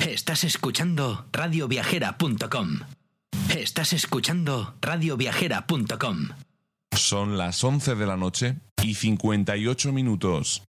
Estás escuchando radioviajera.com. Estás escuchando radioviajera.com. Son las 11 de la noche y 58 minutos.